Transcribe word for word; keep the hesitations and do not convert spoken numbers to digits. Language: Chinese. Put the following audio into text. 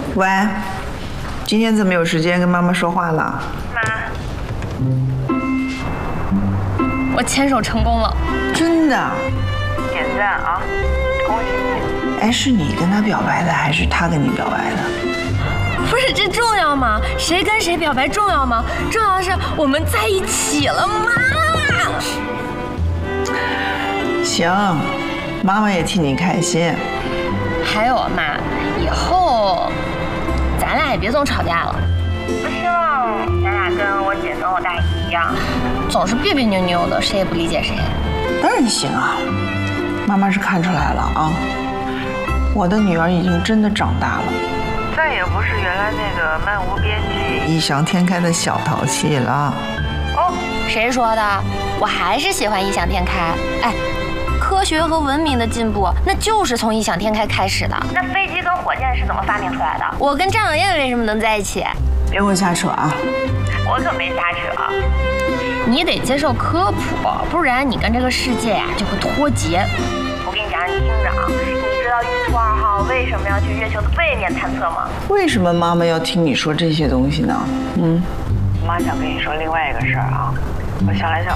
喂，今天怎么有时间跟妈妈说话了？ 妈，我牵手成功了， 真的？ 点赞啊！恭喜你！ 哎，是你跟他表白的，还是他跟你表白的？ 不是，这重要吗？谁跟谁表白重要吗？重要的是我们在一起了，妈。 行，妈妈也替你开心。 还有啊，妈，以后咱俩也别总吵架了。不希望咱俩跟我姐跟我大姨一样，总是别别扭扭的，谁也不理解谁。 当然行啊，妈妈是看出来了啊，我的女儿已经真的长大了，再也不是原来那个漫无边际、异想天开的小淘气了。 哦，谁说的？我还是喜欢异想天开。哎。科学和文明的进步，那就是从异想天开开始的。那飞机跟火箭是怎么发明出来的？我跟张小燕为什么能在一起？ 别给我瞎扯啊！ 我可没瞎扯。你得接受科普，不然你跟这个世界呀、啊、就会脱节。我跟你讲，你听着啊，你知道玉兔二号为什么要去月球的背面探测吗？ 为什么妈妈要听你说这些东西呢？嗯， 妈想跟你说另外一个事儿啊，我想来想